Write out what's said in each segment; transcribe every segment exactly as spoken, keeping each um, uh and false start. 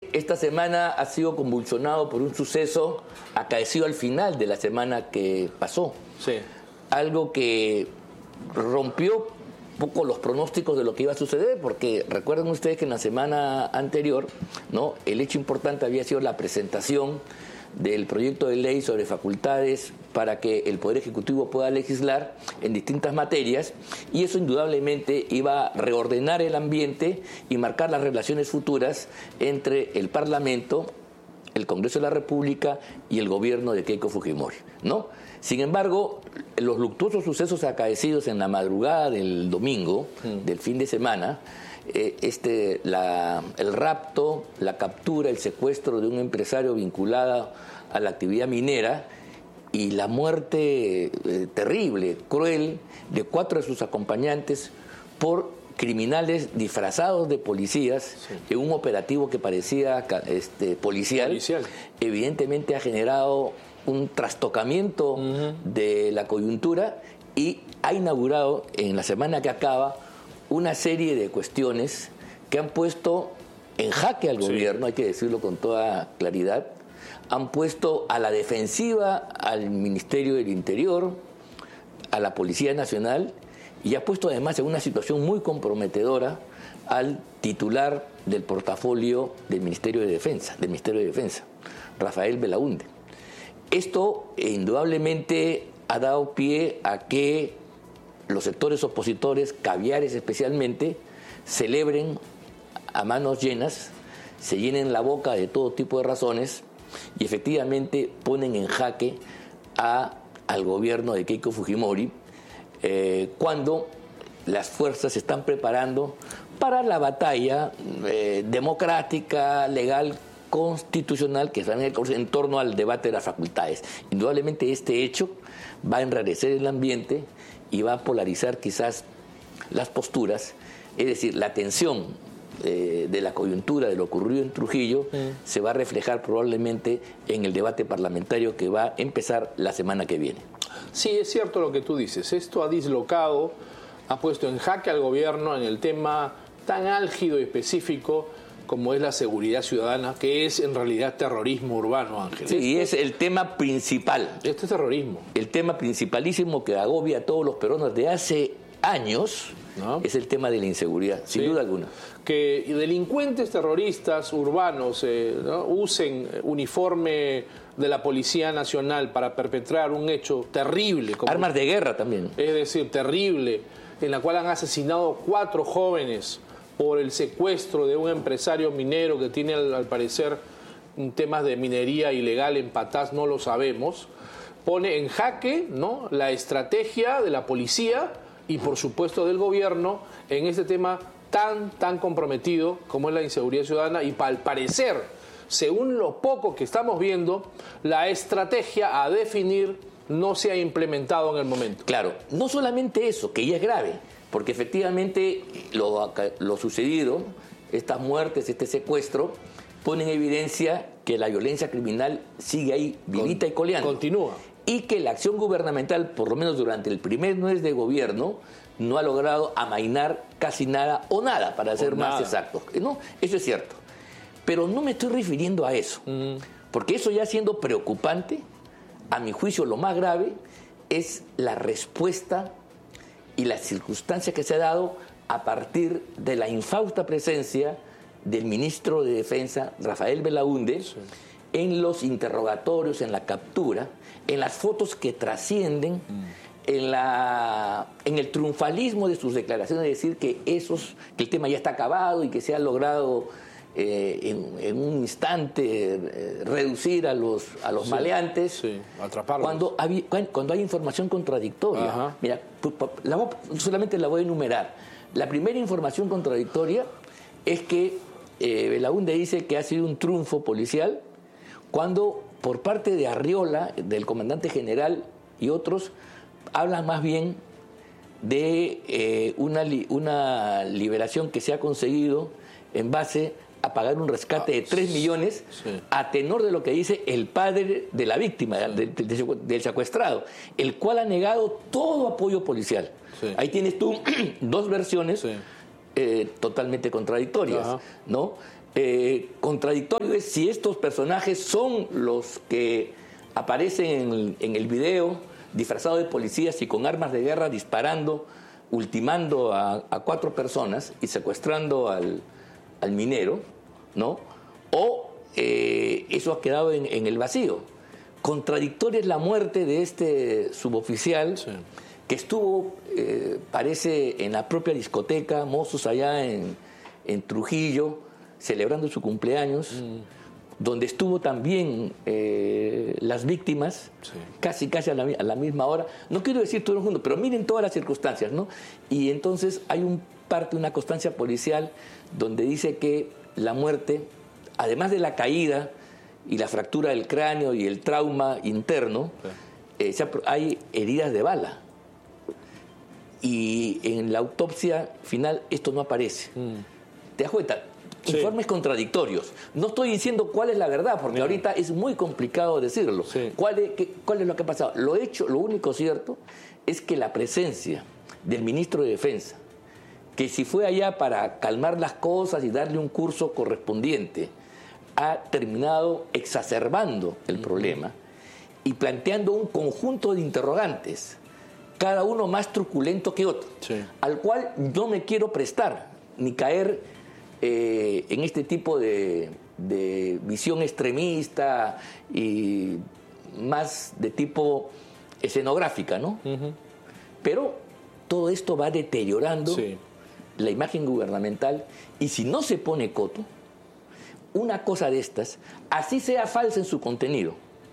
esta semana ha sido convulsionado por un suceso acaecido al final de la semana que pasó. Sí. Algo que rompió un poco los pronósticos de lo que iba a suceder, porque recuerden ustedes que en la semana anterior, ¿no?, el hecho importante había sido la presentación del proyecto de ley sobre facultades para que el Poder Ejecutivo pueda legislar en distintas materias, y eso indudablemente iba a reordenar el ambiente y marcar las relaciones futuras entre el Parlamento, el Congreso de la República y el gobierno de Keiko Fujimori, ¿no? Sin embargo, los luctuosos sucesos acaecidos en la madrugada del domingo, mm. del fin de semana, eh, este, la, el rapto, la captura, el secuestro de un empresario vinculado a la actividad minera y la muerte eh, terrible, cruel, de cuatro de sus acompañantes por criminales disfrazados de policías, sí. en un operativo que parecía este, policial, policial, evidentemente ha generado un trastocamiento uh-huh. de la coyuntura y ha inaugurado en la semana que acaba una serie de cuestiones que han puesto en jaque al sí. gobierno, hay que decirlo con toda claridad, han puesto a la defensiva al Ministerio del Interior, a la Policía Nacional, y ha puesto además en una situación muy comprometedora al titular del portafolio del Ministerio de Defensa, del Ministerio de Defensa, Rafael Belaúnde. Esto eh, indudablemente ha dado pie a que los sectores opositores, caviares especialmente, celebren a manos llenas, se llenen la boca de todo tipo de razones y efectivamente ponen en jaque a, al gobierno de Keiko Fujimori eh, cuando las fuerzas se están preparando para la batalla eh, democrática, legal, constitucional que está en, el, en torno al debate de las facultades. Indudablemente este hecho va a enrarecer el ambiente y va a polarizar quizás las posturas, es decir, la tensión eh, de la coyuntura de lo ocurrido en Trujillo mm. se va a reflejar probablemente en el debate parlamentario que va a empezar la semana que viene. Sí, es cierto lo que tú dices. Esto ha dislocado, ha puesto en jaque al gobierno en el tema tan álgido y específico como es la seguridad ciudadana, que es en realidad terrorismo urbano, Ángel. Sí, y es el tema principal. Este es terrorismo. El tema principalísimo que agobia a todos los peruanos de hace años, ¿no?, es el tema de la inseguridad, sin sí. duda alguna. Que delincuentes terroristas urbanos eh, ¿no? usen uniforme de la Policía Nacional para perpetrar un hecho terrible. Como, armas de guerra también. Es decir, terrible, en la cual han asesinado cuatro jóvenes por el secuestro de un empresario minero que tiene al, al parecer temas de minería ilegal en Patás, no lo sabemos, pone en jaque, ¿no?, la estrategia de la policía y por supuesto del gobierno en este tema tan, tan comprometido como es la inseguridad ciudadana y al parecer, según lo poco que estamos viendo, la estrategia a definir no se ha implementado en el momento. Claro, no solamente eso, que ya es grave, porque efectivamente lo, lo sucedido, estas muertes, este secuestro, ponen en evidencia que la violencia criminal sigue ahí vivita Con, y coleando. Continúa. Y que la acción gubernamental, por lo menos durante el primer mes de gobierno, no ha logrado amainar casi nada o nada, para ser más exactos. ¿No? Eso es cierto. Pero no me estoy refiriendo a eso, mm. porque eso ya siendo preocupante, a mi juicio lo más grave es la respuesta y la circunstancia que se ha dado a partir de la infausta presencia del ministro de Defensa, Rafael Belaúnde, sí. en los interrogatorios, en la captura, en las fotos que trascienden, mm. en, la, en el triunfalismo de sus declaraciones, de decir que, esos, que el tema ya está acabado y que se ha logrado eh, en, en un instante eh, reducir a los, a los sí, maleantes, sí, atraparlos. Cuando, hay, cuando hay información contradictoria. Ajá. Mira, la voy, solamente la voy a enumerar. La primera información contradictoria es que eh, Belaúnde dice que ha sido un triunfo policial cuando por parte de Arriola, del comandante general y otros, hablan más bien de eh, una, li, una liberación que se ha conseguido en base a pagar un rescate de tres millones sí. a tenor de lo que dice el padre de la víctima, sí. de, de, de, del secuestrado, el cual ha negado todo apoyo policial. Sí. Ahí tienes tú dos versiones sí. eh, totalmente contradictorias, Ajá. ¿no? Eh, contradictorio es si estos personajes son los que aparecen en, en el video disfrazados de policías y con armas de guerra disparando, ultimando a, a cuatro personas y secuestrando al, al minero, ¿no? O eh, eso ha quedado en, en el vacío. Contradictoria es la muerte de este suboficial, sí, que estuvo, eh, parece, en la propia discoteca Mozos allá en, en Trujillo, celebrando su cumpleaños, mm. donde estuvo también eh, las víctimas, sí, casi casi a la, a la misma hora. No quiero decir todo el mundo, pero miren todas las circunstancias, ¿no? Y entonces hay un parte, una constancia policial donde dice que la muerte, además de la caída y la fractura del cráneo y el trauma interno, sí, eh, hay heridas de bala. Y en la autopsia final esto no aparece. Mm. ¿Te das cuenta? Sí. Informes contradictorios. No estoy diciendo cuál es la verdad, porque Bien. ahorita es muy complicado decirlo. Sí. ¿Cuál es, qué, ¿Cuál es lo que ha pasado? Lo hecho, lo único cierto es que la presencia del ministro de Defensa, que si fue allá para calmar las cosas y darle un curso correspondiente, ha terminado exacerbando el uh-huh. problema y planteando un conjunto de interrogantes, cada uno más truculento que otro, sí, al cual no me quiero prestar ni caer eh, en este tipo de, de visión extremista y más de tipo escenográfica, ¿no? Uh-huh. Pero todo esto va deteriorando sí. la imagen gubernamental, y si no se pone coto, una cosa de estas, así sea falsa en su contenido,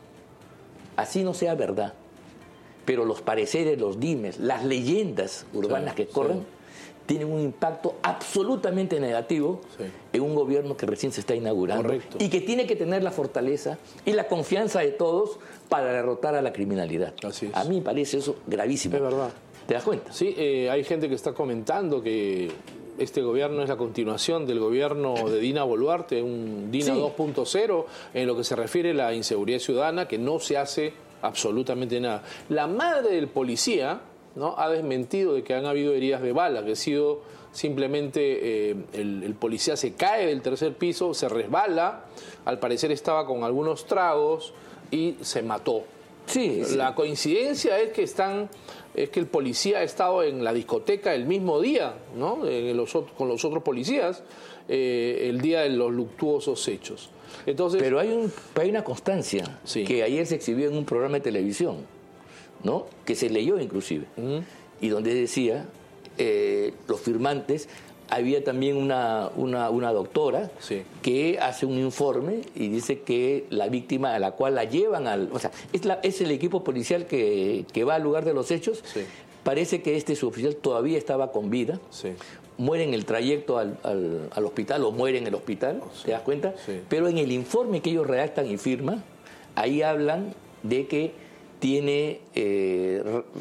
así no sea verdad, pero los pareceres, los dimes, las leyendas urbanas sí, que corren, sí. tienen un impacto absolutamente negativo sí. en un gobierno que recién se está inaugurando. Correcto. Y que tiene que tener la fortaleza y la confianza de todos para derrotar a la criminalidad. Así es. A mí me parece eso gravísimo. Es verdad. ¿Te das cuenta? Sí, eh, hay gente que está comentando que este gobierno es la continuación del gobierno de Dina Boluarte, un Dina sí. dos punto cero, en lo que se refiere a la inseguridad ciudadana, que no se hace absolutamente nada. La madre del policía, ¿no?, ha desmentido de que han habido heridas de bala, que ha sido simplemente eh, el, el policía se cae del tercer piso, se resbala, al parecer estaba con algunos tragos y se mató. Sí, sí. La coincidencia es que están es que el policía ha estado en la discoteca el mismo día, ¿no?, en los, con los otros policías, eh, el día de los luctuosos hechos. Entonces, pero hay, un, hay una constancia sí. que ayer se exhibió en un programa de televisión, ¿no?, que se leyó inclusive, uh-huh. y donde decía, eh, los firmantes, había también una, una, una doctora sí. que hace un informe y dice que la víctima a la cual la llevan al... O sea, es, la, es el equipo policial que, que va al lugar de los hechos. Sí. Parece que este suboficial todavía estaba con vida. Sí. Muere en el trayecto al, al, al hospital o muere en el hospital, sí. ¿te das cuenta? Sí. Pero en el informe que ellos redactan y firman, ahí hablan de que tiene eh,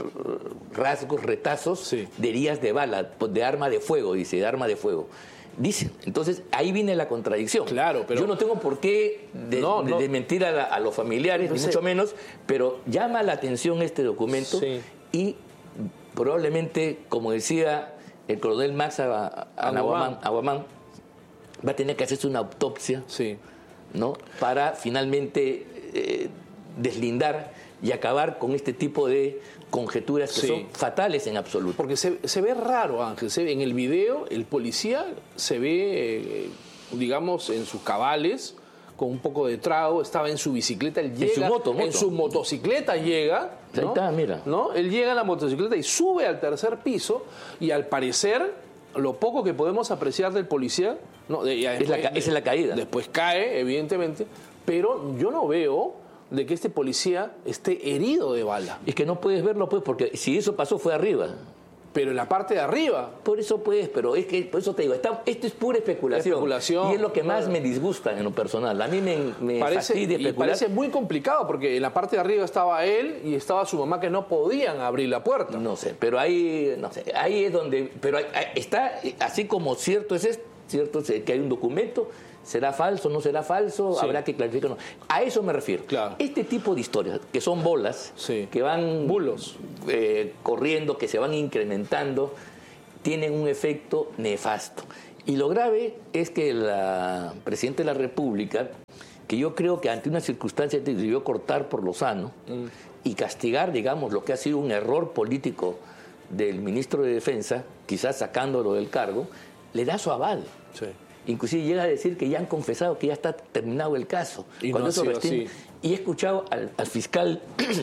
rasgos, retazos sí. de heridas de bala, de arma de fuego, dice, de arma de fuego. Dicen, entonces ahí viene la contradicción. Claro, pero yo no tengo por qué de, no, no. de, de mentir a, la, a los familiares, no ni sé. mucho menos, pero llama la atención este documento sí. y probablemente, como decía el coronel Max Aguamán, Aguamán, va a tener que hacerse una autopsia, sí. ¿no?, para finalmente eh, deslindar y acabar con este tipo de conjeturas que sí. son fatales en absoluto. Porque se, se ve raro, Ángel. Se ve, en el video, el policía se ve, eh, digamos, en sus cabales, con un poco de trago, estaba en su bicicleta, él llega, en su moto, moto. en su motocicleta llega, ¿no? Ahí está, mira. ¿no? Él llega en la motocicleta y sube al tercer piso, y al parecer, lo poco que podemos apreciar del policía, no, de, ya después, es la, esa es la caída. Después cae, evidentemente, pero yo no veo de que este policía esté herido de bala. Es que no puedes verlo, pues, porque si eso pasó fue arriba. Pero en la parte de arriba. Por eso puedes, pero es que, por eso te digo, está, esto es pura especulación. especulación. Y es lo que más me disgusta en lo personal. A mí me, me parece, fastidia especular. Y parece muy complicado, porque en la parte de arriba estaba él y estaba su mamá, que no podían abrir la puerta. No sé, pero ahí, no sé, ahí es donde, pero hay, hay, está, así como cierto es esto, cierto es que hay un documento. ¿Será falso? ¿No será falso? Sí. Habrá que clarificarlo. A eso me refiero. Claro. Este tipo de historias, que son bolas, sí. que van bulos eh, corriendo, que se van incrementando, tienen un efecto nefasto. Y lo grave es que la Presidenta de la República, que yo creo que ante una circunstancia debió cortar por lo sano mm. y castigar, digamos, lo que ha sido un error político del ministro de Defensa, quizás sacándolo del cargo, le da su aval. Sí. Inclusive llega a decir que ya han confesado que ya está terminado el caso. Y, Cuando no eso recién, y he escuchado al, al fiscal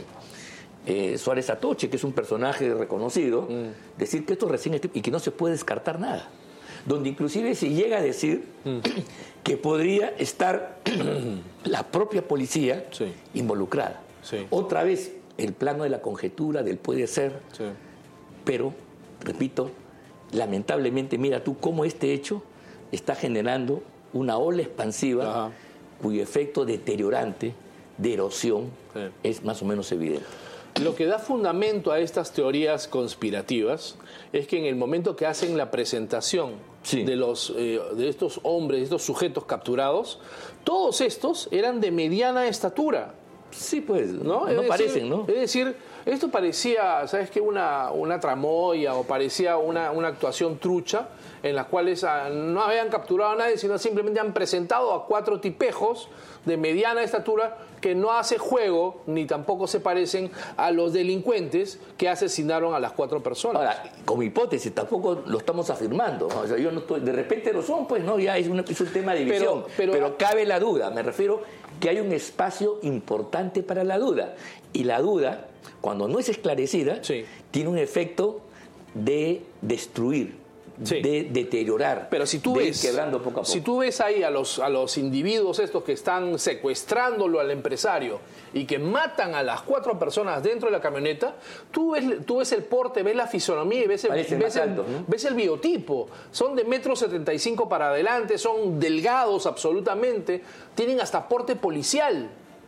eh, Suárez Atoche, que es un personaje reconocido, mm. decir que esto recién está, y que no se puede descartar nada. Donde inclusive se llega a decir mm. que podría estar la propia policía sí. involucrada. Sí. Otra vez, el plano de la conjetura, del puede ser, sí. pero, repito, lamentablemente, mira tú cómo este hecho está generando una ola expansiva Ajá. cuyo efecto deteriorante de erosión sí. es más o menos evidente. Lo que da fundamento a estas teorías conspirativas es que en el momento que hacen la presentación sí. de, los, eh, de estos hombres, de estos sujetos capturados, todos estos eran de mediana estatura. Sí, pues, ¿no? no parecen, ¿no? Es decir, esto parecía, ¿sabes qué? Una, una tramoya o parecía una, una actuación trucha en las cuales ah, no habían capturado a nadie, sino simplemente han presentado a cuatro tipejos de mediana estatura que no hace juego ni tampoco se parecen a los delincuentes que asesinaron a las cuatro personas. Ahora, como hipótesis, tampoco lo estamos afirmando. O sea, yo no estoy, de repente lo son, pues no, ya es, una, es un tema de división. Pero, pero, pero cabe la duda, me refiero que hay un espacio importante para la duda. Y la duda, cuando no es esclarecida, sí. tiene un efecto de destruir. Sí. de deteriorar, pero si tú de ves, ir quebrando poco a poco. Si tú ves ahí a los, a los individuos estos que están secuestrándolo al empresario y que matan a las cuatro personas dentro de la camioneta, tú ves, tú ves el porte, ves la fisonomía y ves el, ves, el, altos, ¿no? ves el biotipo. Son de metro setenta y cinco para adelante, son delgados absolutamente, tienen hasta porte policial.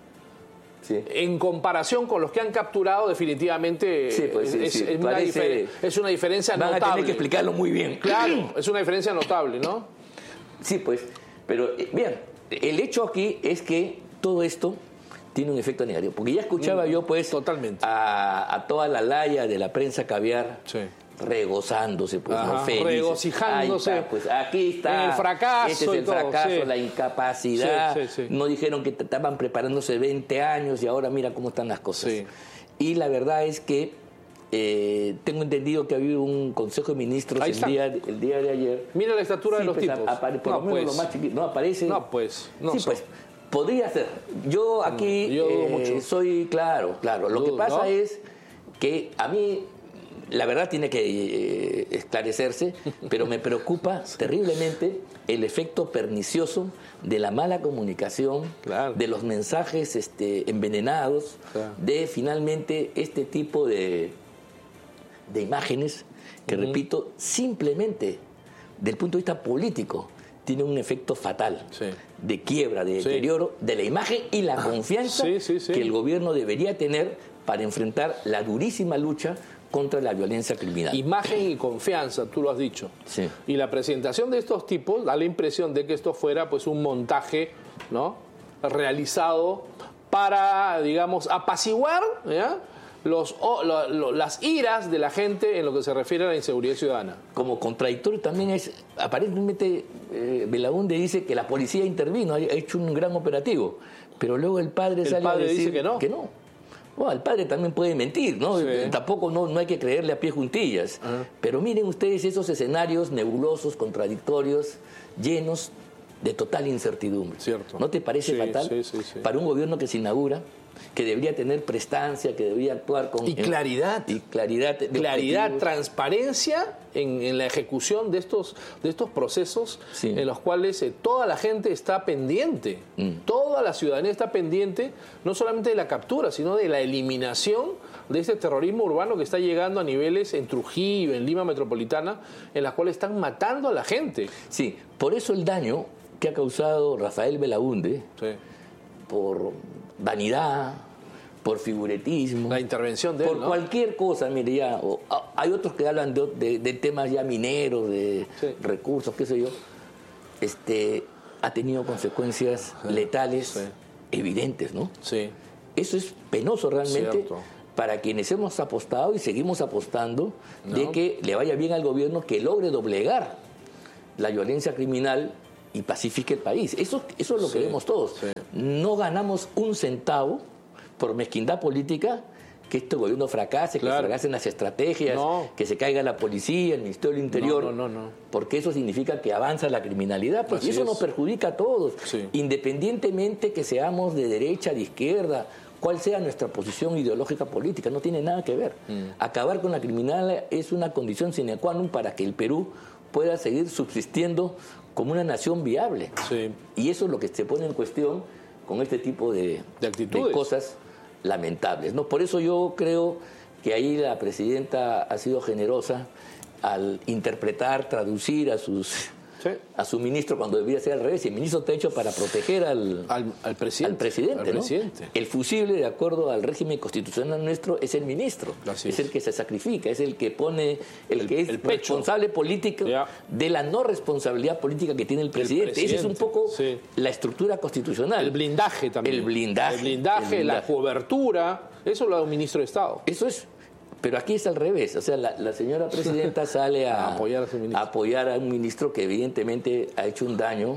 Sí. En comparación con los que han capturado, definitivamente sí, pues, sí, es, sí. Es, una difer- es una diferencia van notable. Van a tener que explicarlo muy bien. Claro, es una diferencia notable, ¿no? Sí, pues, pero bien, el hecho aquí es que todo esto tiene un efecto negativo. Porque ya escuchaba mm, yo, pues, totalmente. A, a toda la laya de la prensa caviar. Sí. Regozándose, pues, Ajá, ¿no? Felices. Regocijándose. Está, pues, aquí está. En el fracaso. Este es el y todo, fracaso, sí. la incapacidad. Sí, sí, sí. No dijeron que estaban preparándose veinte años y ahora mira cómo están las cosas. Sí. Y la verdad es que eh, tengo entendido que ha habido un Consejo de Ministros el día, el día de ayer. Mira la estatura sí, de los pues, tipos. Apare, por no, lo menos pues. Lo más chiquito. No aparece. No, pues. No sí, so. pues. Podría ser. Yo aquí yo eh, mucho. soy claro, claro. Lo Dudo, que pasa ¿no? es que a mí la verdad tiene que eh, esclarecerse, pero me preocupa terriblemente el efecto pernicioso de la mala comunicación, claro. de los mensajes este, envenenados, claro. de finalmente este tipo de, de imágenes que, uh-huh. repito, simplemente del punto de vista político tiene un efecto fatal sí. de quiebra, de deterioro sí. de la imagen y la confianza sí, sí, sí. que el gobierno debería tener para enfrentar la durísima lucha contra la violencia criminal. Imagen y confianza, tú lo has dicho. Sí. Y la presentación de estos tipos da la impresión de que esto fuera pues un montaje, ¿no? realizado para, digamos, apaciguar, ¿ya? Los, o, lo, lo, las iras de la gente en lo que se refiere a la inseguridad ciudadana. Como contradictorio también es, aparentemente eh, Belaúnde dice que la policía intervino, ha hecho un gran operativo, pero luego el padre el sale padre a decir dice que no. Que no. Bueno, el padre también puede mentir, ¿no? Sí. Tampoco no, no hay que creerle a pie juntillas. Uh-huh. Pero miren ustedes esos escenarios nebulosos, contradictorios, llenos de total incertidumbre. Cierto. ¿No te parece sí, fatal? Sí, sí, sí. Para un gobierno que se inaugura, que debería tener prestancia, que debería actuar con... Y claridad. Y claridad. De claridad, objetivos. Transparencia en, en la ejecución de estos, de estos procesos sí. en los cuales eh, toda la gente está pendiente. Mm. Toda la ciudadanía está pendiente, no solamente de la captura, sino de la eliminación de este terrorismo urbano que está llegando a niveles en Trujillo, en Lima Metropolitana, en las cuales están matando a la gente. Sí, por eso el daño que ha causado Rafael Belaúnde, sí. por... vanidad, por figuretismo, la intervención de él, por ¿no? cualquier cosa, mire ya, o, a, hay otros que hablan de, de, de temas ya mineros, de sí. recursos, qué sé yo, este, ha tenido consecuencias sí. letales sí. evidentes, ¿no? Sí. Eso es penoso realmente Cierto. Para quienes hemos apostado y seguimos apostando no. de que le vaya bien al gobierno, que logre doblegar la violencia criminal y pacifique el país. Eso, eso es lo Sí, que vemos todos. sí. No ganamos un centavo por mezquindad política, que este gobierno fracase, Claro. que fracasen las estrategias, No. que se caiga la policía, el Ministerio del Interior, No, no, no, no. porque eso significa que avanza la criminalidad, pues, Así y eso es. nos perjudica a todos, Sí. independientemente que seamos de derecha, de izquierda, cuál sea nuestra posición ideológica política, no tiene nada que ver. Mm. Acabar con la criminalidad es una condición sine qua non para que el Perú pueda seguir subsistiendo como una nación viable. Sí. Y eso es lo que se pone en cuestión con este tipo de, De actitudes. cosas lamentables, ¿no? Por eso yo creo que ahí la presidenta ha sido generosa al interpretar, traducir a sus Sí. a su ministro cuando debía ser al revés. Y el ministro está hecho para proteger al, Al, al presidente. al presidente, Al ¿no? presidente. El fusible, de acuerdo al régimen constitucional nuestro, es el ministro. Así es es. el que se sacrifica, es el que pone, el, El- que es el pecho. responsable político Ya. de la no responsabilidad política que tiene el presidente. Esa es un presidente, poco sí. la estructura constitucional. El blindaje también. El blindaje, El blindaje, el la blindaje. cobertura. Eso lo da un ministro de Estado. Eso es. Pero aquí es al revés. O sea, la, la señora presidenta sale a, A apoyar a su ministro. a apoyar a un ministro que evidentemente ha hecho un daño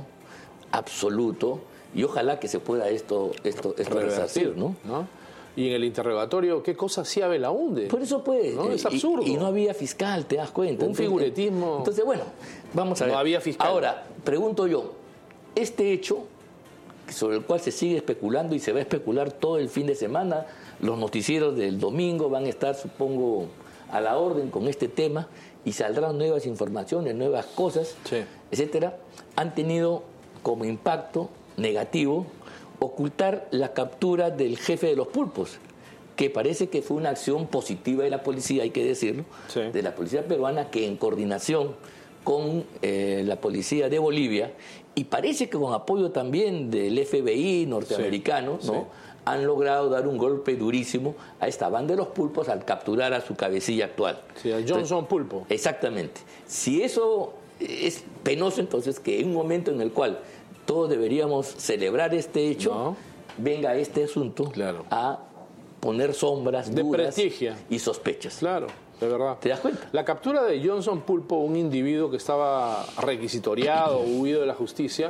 absoluto y ojalá que se pueda esto, esto, esto resarcir, ¿no? ¿no? Y en el interrogatorio, ¿qué cosa hacía Belaúnde? Por eso pues. No, eh, es y- absurdo. Y, no había fiscal, te das cuenta. Un Entonces, figuretismo. Entonces, bueno, vamos a No ver. había fiscal. Ahora, pregunto yo, este hecho sobre el cual se sigue especulando y se va a especular todo el fin de semana, los noticieros del domingo van a estar, supongo, a la orden con este tema y saldrán nuevas informaciones, nuevas cosas, Sí. etcétera, han tenido como impacto negativo ocultar la captura del jefe de los pulpos, que parece que fue una acción positiva de la policía, hay que decirlo, Sí. de la policía peruana, que en coordinación con eh, la policía de Bolivia, y parece que con apoyo también del F B I norteamericano, Sí, ¿no? sí. han logrado dar un golpe durísimo a esta banda de los pulpos al capturar a su cabecilla actual. Sí, a Johnson Pulpo. Exactamente. Si eso es penoso, entonces que en un momento en el cual todos deberíamos celebrar este hecho, No. venga este asunto Claro. a poner sombras, De dudas prestigia. y sospechas. Claro, de verdad. ¿Te das cuenta? La captura de Johnson Pulpo, un individuo que estaba requisitoriado, huido de la justicia,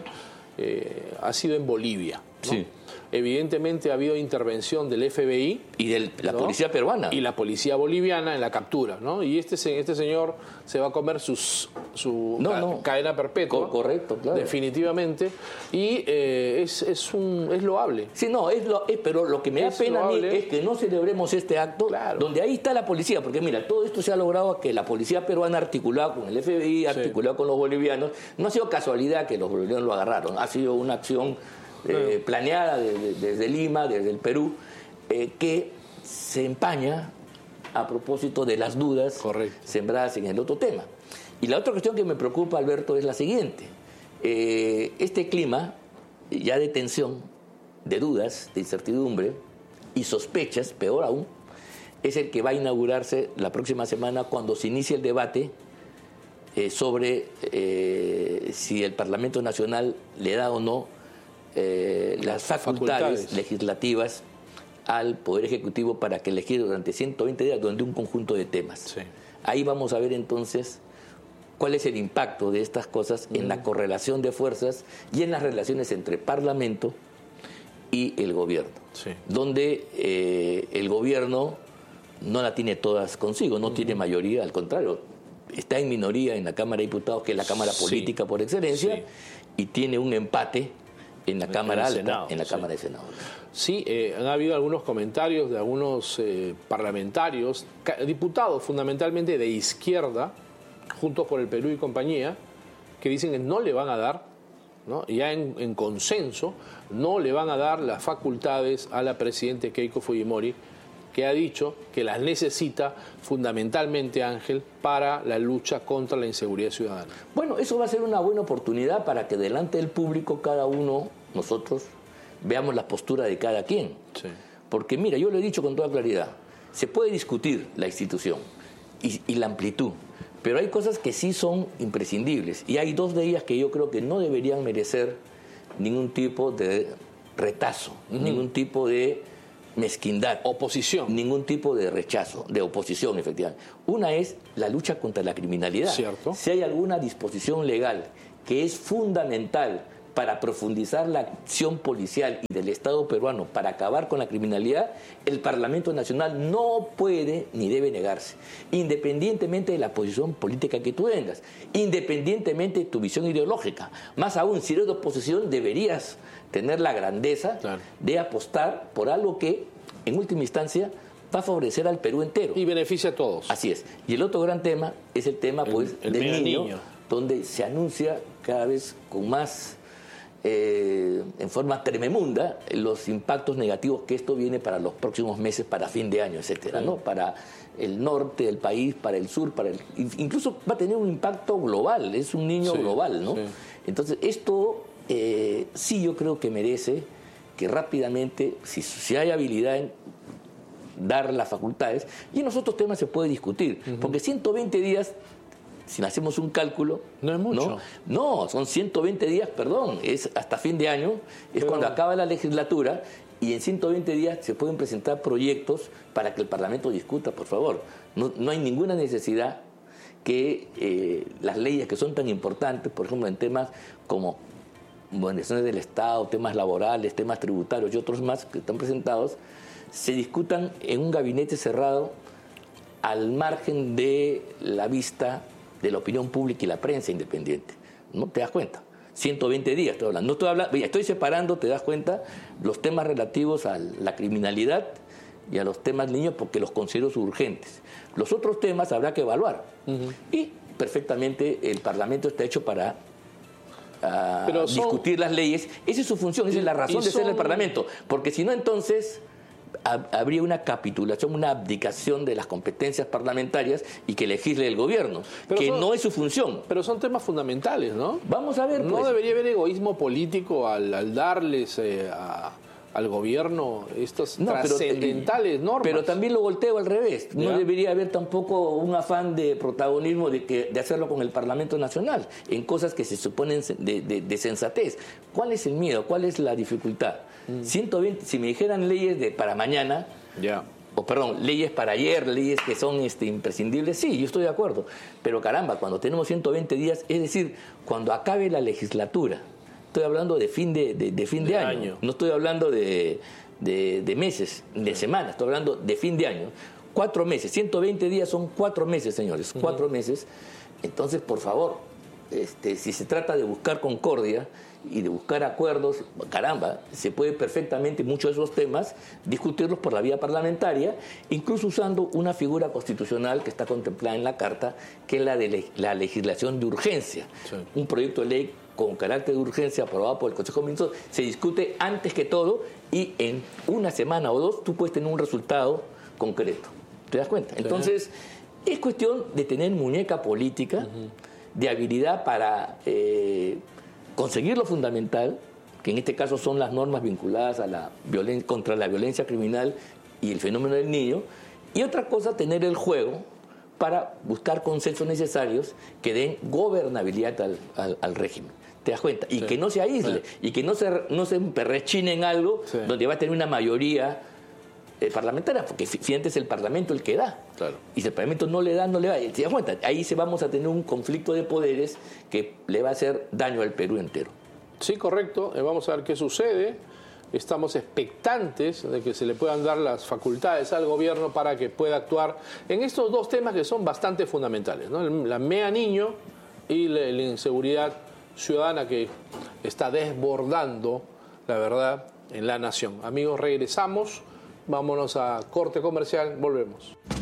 eh, ha sido en Bolivia, ¿no? Sí. Evidentemente ha habido intervención del F B I Y de la ¿no? policía peruana. y la policía boliviana en la captura, ¿no? Y este, se- este señor se va a comer sus, su No, ca- no. cadena perpetua. Co- correcto, claro. Definitivamente. Y eh, es, es, un, es loable. Sí, no, es lo, es- pero lo que me da Es pena a mí loable. es que no celebremos este acto Claro. donde ahí está la policía, porque mira, todo esto se ha logrado que la policía peruana articulado con el F B I, articulado con los bolivianos, no ha sido casualidad que los bolivianos lo agarraron, ha sido una acción eh, planeada de- de- desde Lima, desde el Perú, eh, que se empaña a propósito de las dudas Correcto. sembradas en el otro tema. Y la otra cuestión que me preocupa, Alberto, es la siguiente. Eh, este clima ya de tensión, de dudas, de incertidumbre y sospechas, peor aún, es el que va a inaugurarse la próxima semana cuando se inicie el debate eh, sobre eh, si el Parlamento Nacional le da o no eh, las facultades, Facultades. legislativas al Poder Ejecutivo para que elegir durante ciento veinte días durante un conjunto de temas. Sí. Ahí vamos a ver entonces cuál es el impacto de estas cosas en la correlación de fuerzas y en las relaciones entre Parlamento y el gobierno, Sí. donde eh, el gobierno no la tiene todas consigo, no tiene mayoría, al contrario, está en minoría en la Cámara de Diputados, que es la Cámara Sí. política por excelencia, Sí. y tiene un empate en la Cámara el Alta, Senado, en la sí. Cámara de Senado. Sí, eh, han habido algunos comentarios de algunos eh, parlamentarios, ca- diputados fundamentalmente de izquierda, Juntos por el Perú y compañía, que dicen que no le van a dar, ¿no? ya en, en consenso, no le van a dar las facultades a la presidenta Keiko Fujimori, que ha dicho que las necesita fundamentalmente, Ángel, para la lucha contra la inseguridad ciudadana. Bueno, eso va a ser una buena oportunidad para que delante del público cada uno, nosotros, veamos la postura de cada quien. Sí. Porque mira, yo lo he dicho con toda claridad, se puede discutir la institución y, y la amplitud, pero hay cosas que sí son imprescindibles y hay dos de ellas que yo creo que no deberían merecer ningún tipo de retazo, ningún tipo de mezquindad. Oposición. Ningún tipo de rechazo, de oposición, efectivamente. Una es la lucha contra la criminalidad. Cierto. Si hay alguna disposición legal que es fundamental para profundizar la acción policial y del Estado peruano para acabar con la criminalidad, el Parlamento Nacional no puede ni debe negarse, independientemente de la posición política que tú tengas, independientemente de tu visión ideológica. Más aún, si eres de oposición, deberías tener la grandeza claro. de apostar por algo que, en última instancia, va a favorecer al Perú entero. Y beneficia a todos. Así es. Y el otro gran tema es el tema pues, el, el del niño, niño, donde se anuncia cada vez con más... Eh, en forma tremenda los impactos negativos que esto viene para los próximos meses, para fin de año, etcétera, sí. ¿no? Para el norte del país, para el sur, para el, incluso va a tener un impacto global, es un niño sí, global, ¿no? Sí. Entonces esto eh, sí yo creo que merece que rápidamente, si, si hay habilidad en dar las facultades, y en los otros temas se puede discutir, uh-huh. porque ciento veinte días, si hacemos un cálculo... No es mucho. No, no son ciento veinte días, perdón, es hasta fin de año, es Pero... cuando acaba la legislatura, y en ciento veinte días se pueden presentar proyectos para que el Parlamento discuta, por favor. No, no hay ninguna necesidad que eh, las leyes que son tan importantes, por ejemplo, en temas como organizaciones del Estado, temas laborales, temas tributarios y otros más que están presentados, se discutan en un gabinete cerrado al margen de la vista de la opinión pública y la prensa independiente. ¿No te das cuenta? ciento veinte días estoy hablando. No estoy hablando, estoy separando, te das cuenta, los temas relativos a la criminalidad y a los temas niños porque los considero urgentes. Los otros temas habrá que evaluar. Uh-huh. Y perfectamente el Parlamento está hecho para uh, Pero son... discutir las leyes. Esa es su función, esa es la razón de son... ser el Parlamento. Porque si no, entonces... habría una capitulación, una abdicación de las competencias parlamentarias y que legisle el gobierno, pero que son, no es su función. Pero son temas fundamentales, ¿no? Vamos a ver, ¿No pues. debería haber egoísmo político al, al darles eh, a, al gobierno estas no, trascendentales pero, normas? Pero también lo volteo al revés. No ¿Ya? debería haber tampoco un afán de protagonismo de, que, de hacerlo con el Parlamento Nacional, en cosas que se suponen de, de, de sensatez. ¿Cuál es el miedo? ¿Cuál es la dificultad? ciento veinte, si me dijeran leyes de para mañana, yeah. o perdón, leyes para ayer, leyes que son este, imprescindibles, sí, yo estoy de acuerdo. Pero caramba, cuando tenemos ciento veinte días, es decir, cuando acabe la legislatura, estoy hablando de fin de, de, de fin de, de año. año, no estoy hablando de, de, de meses, de sí. semanas, estoy hablando de fin de año. Cuatro meses, ciento veinte días son cuatro meses, señores, uh-huh. cuatro meses. Entonces, por favor, este, si se trata de buscar concordia y de buscar acuerdos, caramba, se puede perfectamente muchos de esos temas discutirlos por la vía parlamentaria, incluso usando una figura constitucional que está contemplada en la Carta, que es la de le- la legislación de urgencia. Sí. Un proyecto de ley con carácter de urgencia aprobado por el Consejo de Ministros se discute antes que todo y en una semana o dos tú puedes tener un resultado concreto. ¿Te das cuenta? Entonces, sí. es cuestión de tener muñeca política, uh-huh. de habilidad para... Eh, conseguir lo fundamental, que en este caso son las normas vinculadas a la violen- contra la violencia criminal y el fenómeno del niño, y otra cosa, tener el juego para buscar consensos necesarios que den gobernabilidad al, al, al régimen. ¿Te das cuenta? Y sí. que no se aísle, sí. y que no se, no se emperrechine en algo sí. donde va a tener una mayoría eh, parlamentaria, porque finalmente es el Parlamento el que da. Claro. Y si el Parlamento no le da, no le da. ¿Te das cuenta? Ahí se vamos a tener un conflicto de poderes que le va a hacer daño al Perú entero. Sí, correcto. Eh, vamos a ver qué sucede. Estamos expectantes de que se le puedan dar las facultades al gobierno para que pueda actuar en estos dos temas que son bastante fundamentales, ¿no? La M E A Niño y la, la inseguridad ciudadana que está desbordando, la verdad, en la nación. Amigos, regresamos. Vámonos a corte comercial. Volvemos.